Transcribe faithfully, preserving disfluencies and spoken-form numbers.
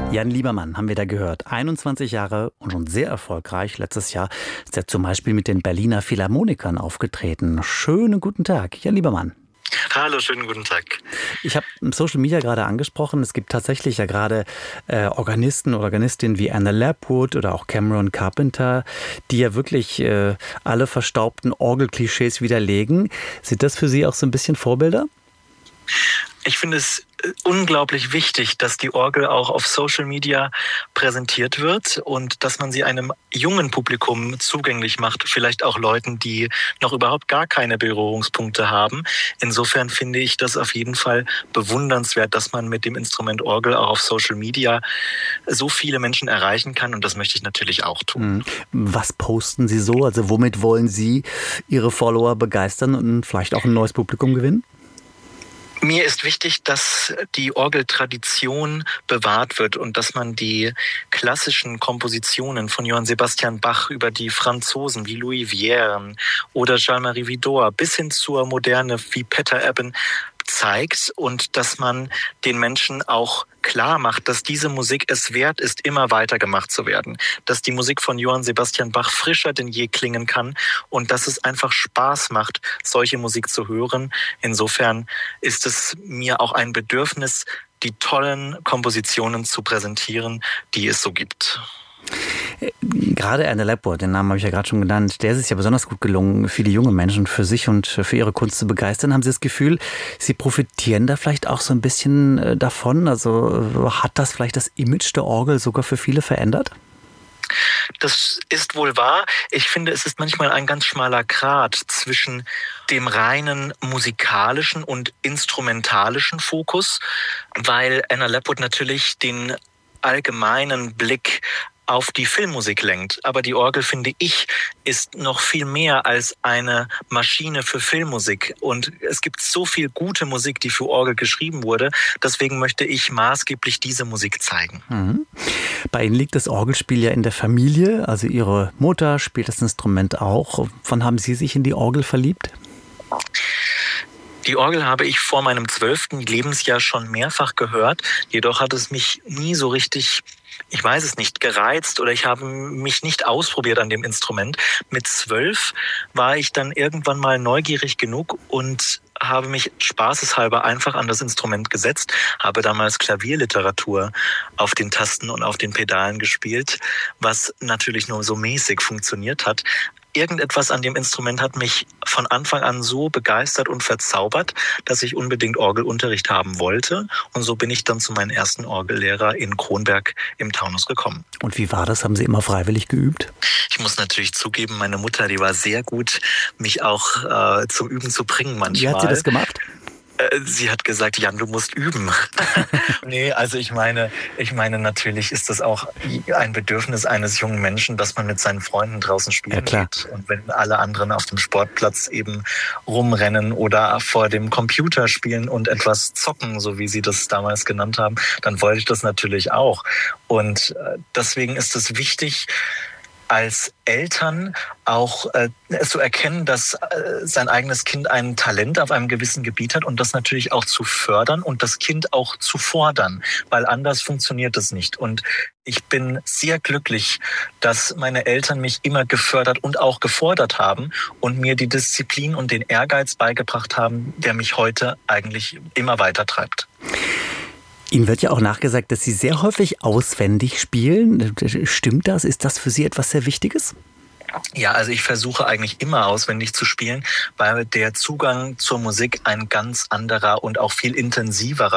Jan Liebermann haben wir da gehört. einundzwanzig Jahre und schon sehr erfolgreich. Letztes Jahr ist er zum Beispiel mit den Berliner Philharmonikern aufgetreten. Schönen guten Tag, Jan Liebermann. Hallo, schönen guten Tag. Ich habe Social Media gerade angesprochen. Es gibt tatsächlich ja gerade äh, Organisten oder Organistinnen wie Anna Lapwood oder auch Cameron Carpenter, die ja wirklich äh, alle verstaubten Orgelklischees widerlegen. Sind das für Sie auch so ein bisschen Vorbilder? Ich finde es unglaublich wichtig, dass die Orgel auch auf Social Media präsentiert wird und dass man sie einem jungen Publikum zugänglich macht, vielleicht auch Leuten, die noch überhaupt gar keine Berührungspunkte haben. Insofern finde ich das auf jeden Fall bewundernswert, dass man mit dem Instrument Orgel auch auf Social Media so viele Menschen erreichen kann, und das möchte ich natürlich auch tun. Was posten Sie so? Also womit wollen Sie Ihre Follower begeistern und vielleicht auch ein neues Publikum gewinnen? Mir ist wichtig, dass die Orgeltradition bewahrt wird und dass man die klassischen Kompositionen von Johann Sebastian Bach über die Franzosen wie Louis Vierne oder Jean-Marie Widor bis hin zur Moderne wie Peter Ebben zeigt und dass man den Menschen auch klar macht, dass diese Musik es wert ist, immer weiter gemacht zu werden. Dass die Musik von Johann Sebastian Bach frischer denn je klingen kann und dass es einfach Spaß macht, solche Musik zu hören. Insofern ist es mir auch ein Bedürfnis, die tollen Kompositionen zu präsentieren, die es so gibt. Gerade Anna Lapwood, den Namen habe ich ja gerade schon genannt, der ist es ja besonders gut gelungen, viele junge Menschen für sich und für ihre Kunst zu begeistern. Haben Sie das Gefühl, Sie profitieren da vielleicht auch so ein bisschen davon? Also hat das vielleicht das Image der Orgel sogar für viele verändert? Das ist wohl wahr. Ich finde, es ist manchmal ein ganz schmaler Grat zwischen dem reinen musikalischen und instrumentalischen Fokus, weil Anna Lapwood natürlich den allgemeinen Blick auf die Filmmusik lenkt. Aber die Orgel, finde ich, ist noch viel mehr als eine Maschine für Filmmusik. Und es gibt so viel gute Musik, die für Orgel geschrieben wurde. Deswegen möchte ich maßgeblich diese Musik zeigen. Mhm. Bei Ihnen liegt das Orgelspiel ja in der Familie. Also Ihre Mutter spielt das Instrument auch. Wann haben Sie sich in die Orgel verliebt? Die Orgel habe ich vor meinem zwölften Lebensjahr schon mehrfach gehört. Jedoch hat es mich nie so richtig, ich weiß es nicht, gereizt oder ich habe mich nicht ausprobiert an dem Instrument. Mit zwölf war ich dann irgendwann mal neugierig genug und habe mich spaßeshalber einfach an das Instrument gesetzt, habe damals Klavierliteratur auf den Tasten und auf den Pedalen gespielt, was natürlich nur so mäßig funktioniert hat. Irgendetwas an dem Instrument hat mich von Anfang an so begeistert und verzaubert, dass ich unbedingt Orgelunterricht haben wollte. Und so bin ich dann zu meinem ersten Orgellehrer in Kronberg im Taunus gekommen. Und wie war das? Haben Sie immer freiwillig geübt? Ich muss natürlich zugeben, meine Mutter, die war sehr gut, mich auch äh, zum Üben zu bringen manchmal. Wie hat sie das gemacht? Sie hat gesagt, Jan, du musst üben. Nee, also ich meine, ich meine, natürlich ist das auch ein Bedürfnis eines jungen Menschen, dass man mit seinen Freunden draußen spielen ja, geht. Und wenn alle anderen auf dem Sportplatz eben rumrennen oder vor dem Computer spielen und etwas zocken, so wie sie das damals genannt haben, dann wollte ich das natürlich auch. Und deswegen ist es wichtig, als Eltern auch äh, zu erkennen, dass äh, sein eigenes Kind ein Talent auf einem gewissen Gebiet hat und das natürlich auch zu fördern und das Kind auch zu fordern, weil anders funktioniert es nicht. Und ich bin sehr glücklich, dass meine Eltern mich immer gefördert und auch gefordert haben und mir die Disziplin und den Ehrgeiz beigebracht haben, der mich heute eigentlich immer weiter treibt. Ihnen wird ja auch nachgesagt, dass Sie sehr häufig auswendig spielen. Stimmt das? Ist das für Sie etwas sehr Wichtiges? Ja, also ich versuche eigentlich immer auswendig zu spielen, weil der Zugang zur Musik ein ganz anderer und auch viel intensiverer